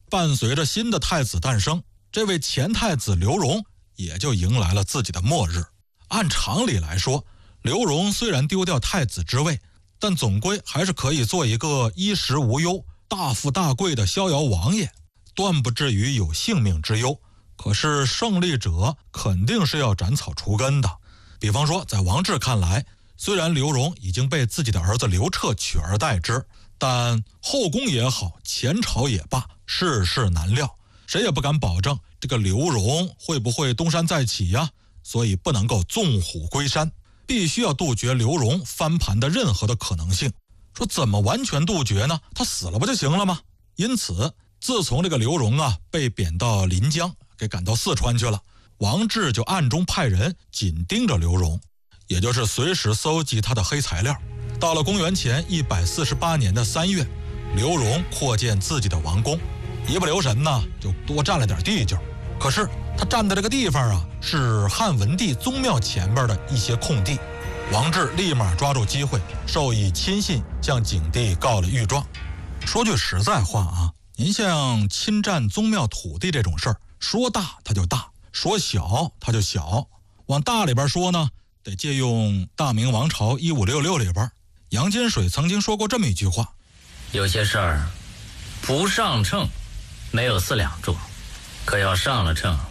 伴随着新的太子诞生，这位前太子刘荣也就迎来了自己的末日。按常理来说，刘荣虽然丢掉太子之位，但总归还是可以做一个衣食无忧、大富大贵的逍遥王爷，断不至于有性命之忧。可是胜利者肯定是要斩草除根的。比方说，在王志看来，虽然刘荣已经被自己的儿子刘彻取而代之，但后宫也好，前朝也罢，世事难料，谁也不敢保证这个刘荣会不会东山再起呀，所以不能够纵虎归山，必须要杜绝刘荣翻盘的任何的可能性。说怎么完全杜绝呢？他死了不就行了吗？因此自从这个刘荣被贬到临江，给赶到四川去了，王志就暗中派人紧盯着刘荣，也就是随时搜集他的黑材料。到了公元前148年的3月，刘荣扩建自己的王宫，一不留神就多占了点地界。可是他占的这个地方是汉文帝宗庙前边的一些空地。王志立马抓住机会，授以亲信向景帝告了御状。说句实在话您像侵占宗庙土地这种事儿，说大它就大，说小它就小。往大里边说呢，得借用大明王朝1566里边，杨金水曾经说过这么一句话： 有些事儿不上秤没有4两重，可要上了秤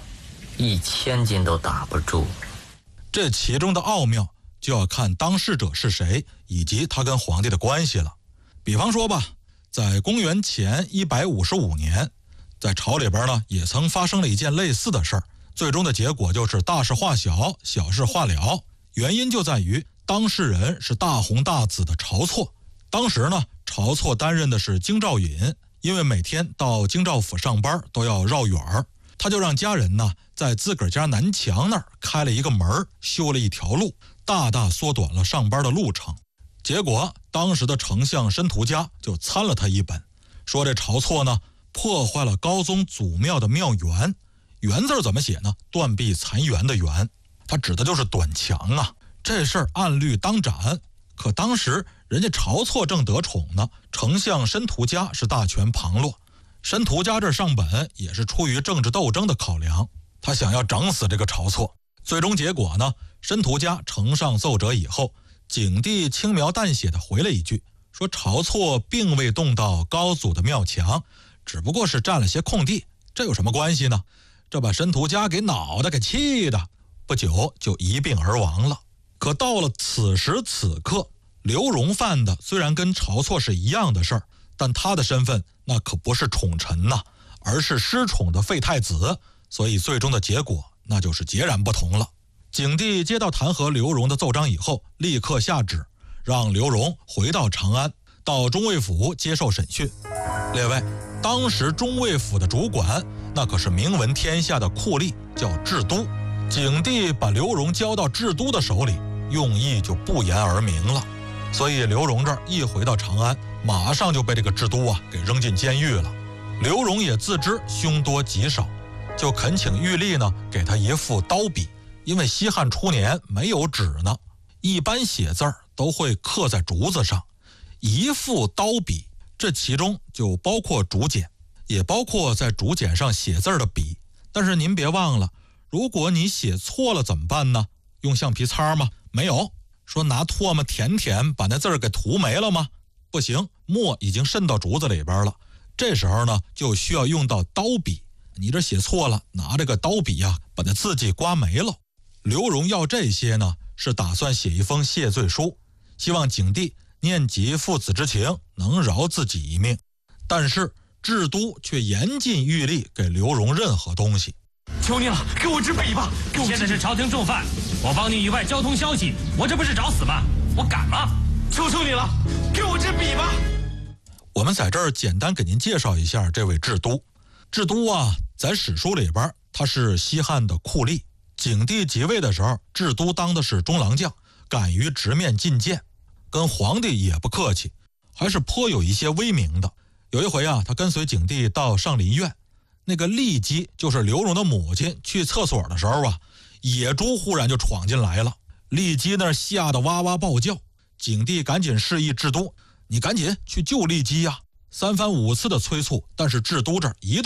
，1000斤都打不住。 这其中的奥妙就要看当事者是谁，以及他跟皇帝的关系了。比方说吧，在公元前155年，在朝里边呢也曾发生了一件类似的事儿，最终的结果就是大事化小，小事化了。原因就在于当事人是大红大紫的晁错。当时呢，晁错担任的是京兆尹，因为每天到京兆府上班都要绕远儿，他就让家人在自个儿家南墙那儿开了一个门，修了一条路，大大缩短了上班的路程。结果当时的丞相申屠嘉就参了他一本，说这晁错破坏了高宗祖庙的庙园。园字怎么写呢？断壁残垣的垣，他指的就是短墙这事儿按律当斩。可当时人家晁错正得宠呢，丞相申屠嘉是大权旁落。申屠嘉这上本也是出于政治斗争的考量，他想要整死这个晁错。最终结果呢，申屠嘉呈上奏折以后，景帝轻描淡写的回了一句，说晁错并未动到高祖的庙墙，只不过是占了些空地，这有什么关系呢？这把申屠嘉给脑袋给气的，不久就一病而亡了。可到了此时此刻，刘荣犯的虽然跟晁错是一样的事儿，但他的身份那可不是宠臣而是失宠的废太子，所以最终的结果那就是截然不同了。景帝接到弹劾刘荣的奏章以后，立刻下旨让刘荣回到长安，到中卫府接受审讯。列位，当时中卫府的主管那可是名闻天下的酷吏，叫治都。景帝把刘荣交到治都的手里，用意就不言而明了。所以刘荣这儿一回到长安，马上就被这个治都给扔进监狱了。刘荣也自知凶多吉少，就恳请御吏给他一副刀笔，因为西汉初年没有纸呢，一般写字儿都会刻在竹子上。一副刀笔，这其中就包括竹简，也包括在竹简上写字的笔。但是您别忘了，如果你写错了怎么办呢？用橡皮擦吗？没有。说拿唾沫舔舔把那字儿给涂没了吗？不行，墨已经渗到竹子里边了。这时候呢，就需要用到刀笔。你这写错了，拿这个刀笔把那字迹刮没了。刘荣要这些呢，是打算写一封谢罪书，希望景帝念及父子之情，能饶自己一命。但是治都却严禁御吏给刘荣任何东西。 求你了，给我支笔吧！ 现在是朝廷重犯，我帮你以外交通消息，我这不是找死吗？我敢吗？ 求求你了，给我支笔吧！ 我们在这儿简单给您介绍一下这位治都。治都在史书里边他是西汉的酷吏。景帝即位的时候，治都当的是中郎将，敢于直面进谏，跟皇帝也不客气，还是颇有一些威名的。有一回他跟随景帝到上林苑，那个骊姬就是刘荣的母亲，去厕所的时候野猪忽然就闯进来了，骊姬那儿吓得哇哇暴叫。景帝赶紧示意治都，你赶紧去救骊姬3番5次的催促，但是治都这儿一动